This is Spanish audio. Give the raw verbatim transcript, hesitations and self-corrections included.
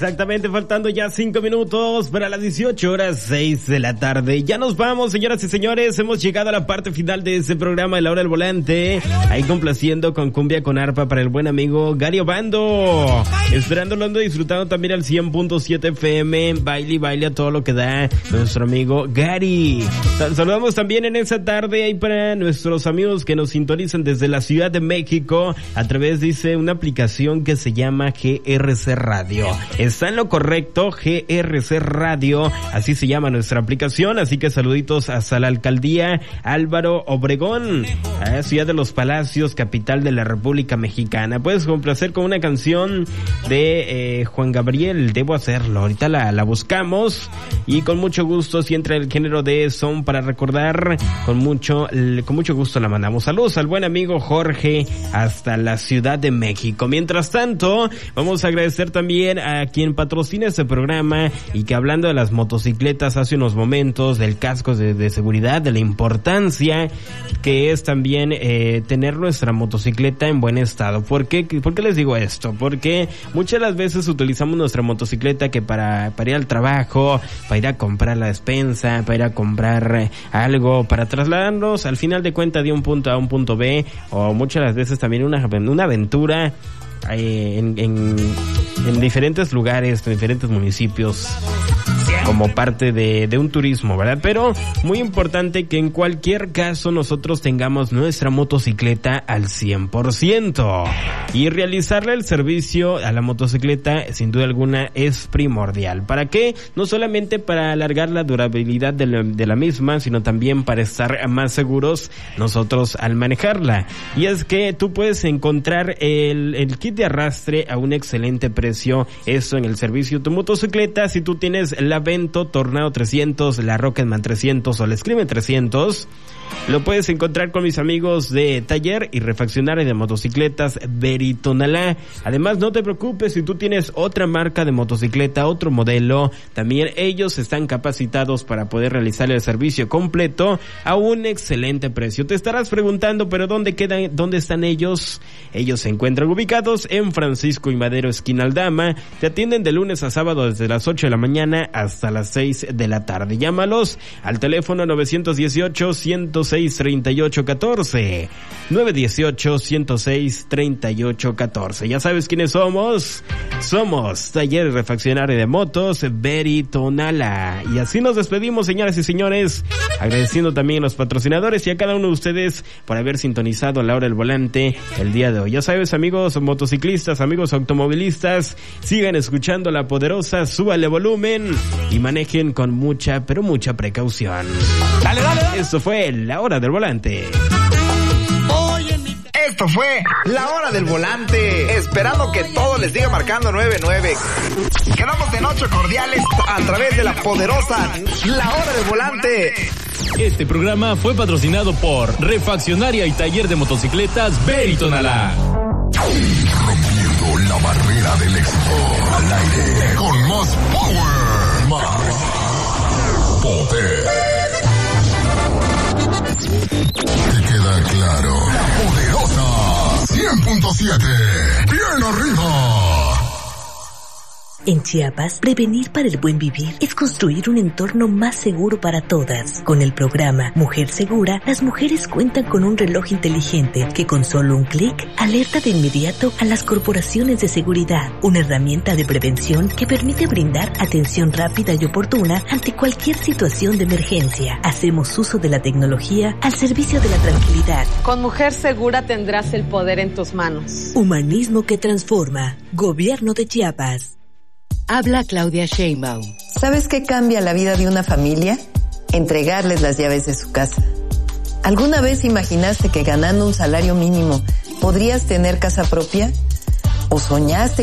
Exactamente, faltando ya cinco minutos para las dieciocho horas seis de la tarde. Ya nos vamos, señoras y señores. Hemos llegado a la parte final de este programa de La Hora del Volante. Ahí complaciendo con cumbia con arpa para el buen amigo Gary Obando. Esperándolo, ando disfrutando también al cien punto siete F M. Baile y baile a todo lo que da nuestro amigo Gary. Saludamos también en esta tarde ahí para nuestros amigos que nos sintonizan desde la Ciudad de México a través, dice, una aplicación que se llama G R C Radio. Está en lo correcto, G R C Radio, así se llama nuestra aplicación, así que saluditos hasta la alcaldía Álvaro Obregón, a la Ciudad de los Palacios, capital de la República Mexicana. Puedes complacer con una canción de eh, Juan Gabriel, debo hacerlo, ahorita la, la buscamos y con mucho gusto, si entra el género de son para recordar, con mucho, con mucho gusto la mandamos. Saludos al buen amigo Jorge hasta la Ciudad de México. Mientras tanto, vamos a agradecer también a quien patrocina este programa y que, hablando de las motocicletas hace unos momentos, del casco de, de seguridad, de la importancia que es también eh, tener nuestra motocicleta en buen estado. ¿Por qué? ¿Por qué les digo esto? Porque muchas de las veces utilizamos nuestra motocicleta que para, para ir al trabajo, para ir a comprar la despensa, para ir a comprar eh, algo, para trasladarnos al final de cuentas de un punto A a un punto B, o muchas de las veces también una, una aventura eh, en, en, en diferentes lugares, en diferentes municipios, como parte de, de un turismo, ¿verdad? Pero muy importante que en cualquier caso nosotros tengamos nuestra motocicleta al cien por ciento. Y realizarle el servicio a la motocicleta, sin duda alguna, es primordial. ¿Para qué? No solamente para alargar la durabilidad de la, de la misma, sino también para estar más seguros nosotros al manejarla. Y es que tú puedes encontrar el, el kit de arrastre a un excelente precio, eso en el servicio de tu motocicleta. Si tú tienes la Vento, Tornado trescientos, la Rocketman trescientos o la Screamer trescientos, lo puedes encontrar con mis amigos de Taller y Refaccionaria de Motocicletas Veritonalá. Además, no te preocupes, si tú tienes otra marca de motocicleta, otro modelo, también ellos están capacitados para poder realizar el servicio completo a un excelente precio. Te estarás preguntando, ¿pero dónde quedan, dónde están ellos? Ellos se encuentran ubicados en Francisco y Madero, esquina Aldama. Te atienden de lunes a sábado desde las ocho de la mañana hasta las seis de la tarde. Llámalos al teléfono nueve dieciocho, ciento seis, treinta y ocho catorce. nueve dieciocho, ciento seis, treinta y ocho catorce. Ya sabes quiénes somos. Somos Taller y Refaccionaria de Motos Veritonalá. Y así nos despedimos, señoras y señores, agradeciendo también a los patrocinadores y a cada uno de ustedes por haber sintonizado La Hora del Volante el día de hoy. Ya sabes, amigos motociclistas, amigos automovilistas, sigan escuchando La Poderosa, súbale volumen y manejen con mucha, pero mucha precaución. Dale, dale, dale. Eso fue La Hora del Volante. Esto fue La Hora del Volante, esperando que todo les siga marcando nueve nueve. Quedamos de noche cordiales a través de La Poderosa, La Hora del Volante. Este programa fue patrocinado por Refaccionaria y Taller de Motocicletas Veritonalá. Rompiendo la barrera del éxito al aire con más power, más poder. Te queda claro. La Poderosa cien punto siete. Bien arriba. En Chiapas, prevenir para el buen vivir es construir un entorno más seguro para todas. Con el programa Mujer Segura, las mujeres cuentan con un reloj inteligente que con solo un clic alerta de inmediato a las corporaciones de seguridad. Una herramienta de prevención que permite brindar atención rápida y oportuna ante cualquier situación de emergencia. Hacemos uso de la tecnología al servicio de la tranquilidad. Con Mujer Segura tendrás el poder en tus manos. Humanismo que transforma. Gobierno de Chiapas. Habla Claudia Sheinbaum. ¿Sabes qué cambia la vida de una familia? Entregarles las llaves de su casa. ¿Alguna vez imaginaste que ganando un salario mínimo podrías tener casa propia? ¿O soñaste